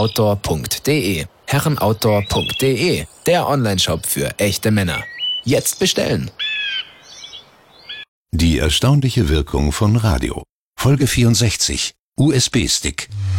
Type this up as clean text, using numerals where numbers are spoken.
herrenoutdoor.de. herrenoutdoor.de, der Onlineshop für echte Männer. Jetzt bestellen! Die erstaunliche Wirkung von Radio. Folge 64. USB-Stick.